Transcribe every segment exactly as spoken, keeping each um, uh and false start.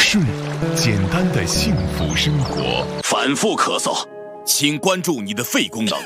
顺，简单的幸福生活。 反复咳嗽，请关注你的肺功能。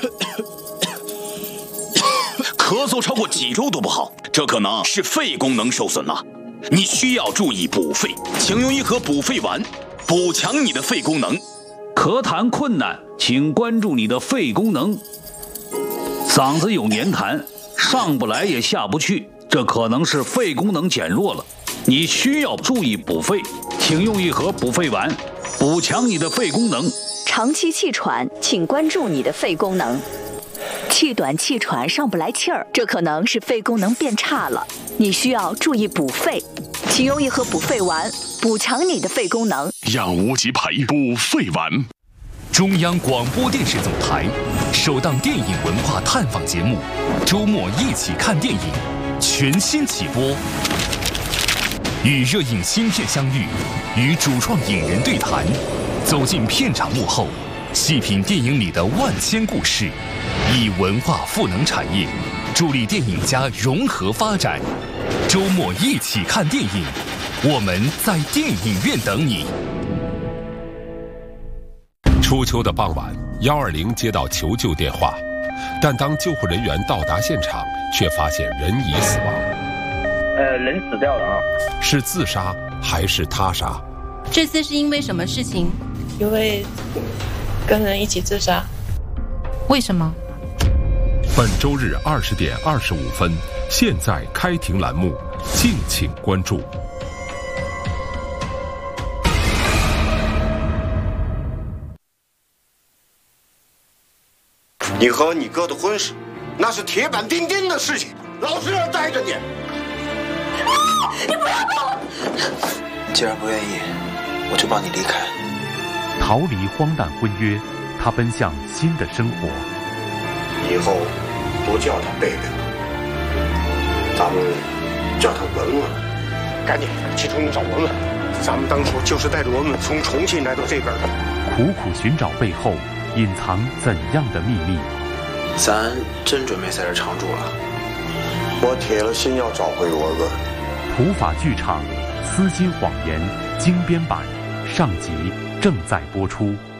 咳嗽超过几周都不好，这可能是肺功能受损了。你需要注意补肺，请用一盒补肺丸，补强你的肺功能。 咳痰困难，请关注你的肺功能。嗓子有黏痰，上不来也下不去，这可能是肺功能减弱了。你需要注意补肺，请用一盒补肺丸，补强你的肺功能。 长期气喘，请关注你的肺功能。气短气喘上不来气儿，这可能是肺功能变差了，你需要注意补肺，请用一盒补肺丸，补强你的肺功能。 让无极牌补肺丸。 中央广播电视总台首档电影文化探访节目《周末一起看电影》全新起播，与热映新片相遇，与主创影人对谈，走进片场幕后，细品电影里的万千故事，以文化赋能产业，助力电影家融合发展。周末一起看电影，我们在电影院等你。 初秋的傍晚，一二零接到求救电话，但当救护人员到达现场，却发现人已死亡。 呃，人死掉了啊。 是自杀还是他杀？ 这次是因为什么事情？ 因为跟人一起自杀。 为什么？ 本周日二十点二十五分，现在开庭栏目，敬请关注。 你和你哥的婚事，那是铁板钉钉的事情，老实人待着你。 啊！你不要动我！ 既然不愿意，我就帮你离开。 逃离荒诞婚约，他奔向新的生活。 以后不叫他贝贝，咱们叫他文文。赶紧去重庆找文文，咱们当初就是带着文文从重庆来到这边的。 苦苦寻找背后隐藏怎样的秘密？ 咱真准备在这常住了。 我铁了心要找回文文。 普法剧场《丝巾谎言》精编版上集正在播出。